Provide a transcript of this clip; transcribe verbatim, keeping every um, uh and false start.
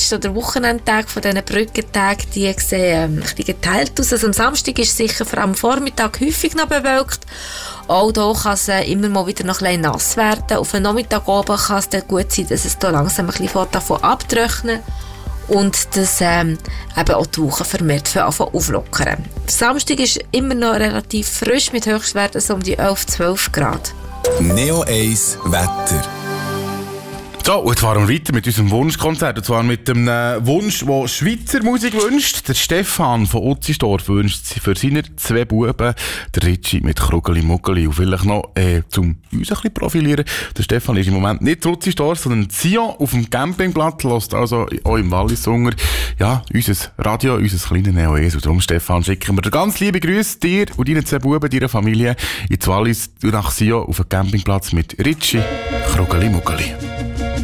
letzten oder Wochenendtage von diesen Brückentagen, die sehen ähm, ein bisschen geteilt aus. Also am Samstag ist es sicher vor allem am Vormittag häufig noch bewölkt. Auch hier kann es äh, immer mal wieder noch ein bisschen nass werden. Auf den Nachmittag oben kann es dann gut sein, dass es hier langsam ein bisschen davon abtrocknet und dass ähm, eben auch die Woche vermehrt anfangen auflockern. Der Samstag ist immer noch relativ frisch mit Höchstwerten so um die elf, zwölf Grad. Neo eins Wetter. So, und jetzt fahren wir weiter mit unserem Wunschkonzert. Und zwar mit dem äh, Wunsch, der Schweizer Musik wünscht. Der Stefan von Utzisdorf wünscht für seine zwei Buben, der Ritchie mit Krugeli Muggeli. Und vielleicht noch, äh, zum uns ein bisschen profilieren. Der Stefan ist im Moment nicht in Utzisdorf, sondern in Sion auf dem Campingplatz, hört also auch im Wallisunger, ja, unser Radio, unser kleines Neo eins. Und darum, Stefan, schicken wir dir ganz liebe Grüße dir und deinen zwei Buben, deiner Familie ins Wallis nach Sion auf dem Campingplatz mit Ritchie, Krugeli Muggeli.